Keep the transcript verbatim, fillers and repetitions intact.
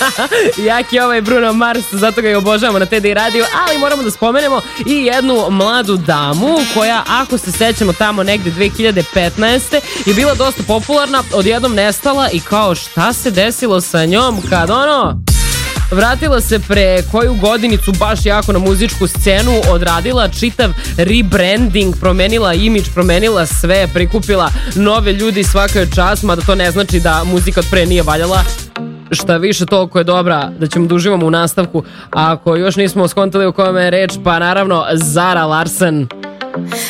Jak je ovaj Bruno Mars, zato ga i obožavamo na T D Radio, ali moramo da spomenemo i jednu mladu damu koja, ako se sećamo tamo negde dve hiljade petnaeste je bila dosta popularna, odjednom nestala i kao šta se desilo sa njom kad ono... Vratila se pre koju godinicu baš jako na muzičku scenu, odradila čitav rebranding, promenila imidž, promenila sve, prikupila nove ljudi, svaka je čast, mada to ne znači da muzika od pre nije valjala. Šta više, toliko je dobra da ćemo da uživamo u nastavku. A ako još nismo skontali u kome je reč, pa naravno Zara Larsson.